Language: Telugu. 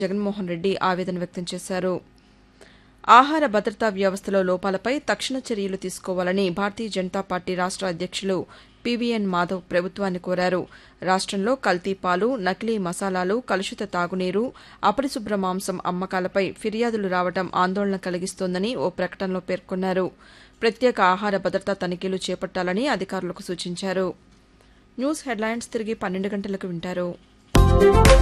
జగన్మోహన్ రెడ్డి ఆవేదన వ్యక్తం చేశారు. ఆహార భద్రతా వ్యవస్థలో లోపాలపై తక్షణ చర్యలు తీసుకోవాలని భారతీయ జనతా పార్టీ రాష్ట అధ్యక్షులు పీవీఎన్ మాధవ్ ప్రభుత్వాన్ని కోరారు. రాష్టంలో కల్తీ పాలు, నకిలీ మసాలాలు, కలుషిత తాగునీరు, అపరిశుభ్ర మాంసం అమ్మకాలపై ఫిర్యాదులు రావడం ఆందోళన కలిగిస్తోందని ఓ ప్రకటనలో పేర్కొన్నారు. ప్రత్యేక ఆహార భద్రతా తనిఖీలు చేపట్టాలని అధికారులకు సూచించారు. న్యూస్ హెడ్లైన్స్ తిరిగి 12 గంటలకు వింటారు.